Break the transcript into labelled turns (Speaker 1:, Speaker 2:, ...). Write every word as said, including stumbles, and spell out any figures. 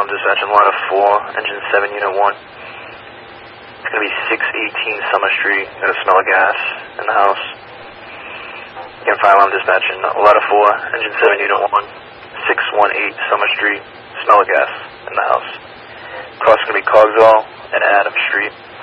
Speaker 1: alarm dispatch on line of four, engine seven, unit one. It's going to be six eighteen Summer Street. Got a smell of gas in the house. Again, fire alarm dispatch in line of four, engine seven, unit one. six one eight Summer Street. Smell of gas in the house. Cross going to be Cogswell and Adams Street.